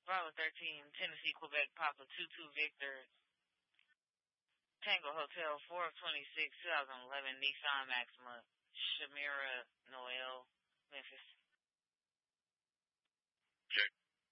Bravo 13, Tennessee, Quebec, Papa 22 Victor, Tango Hotel 426, 2011, Nissan Maxima, Shamira Noel.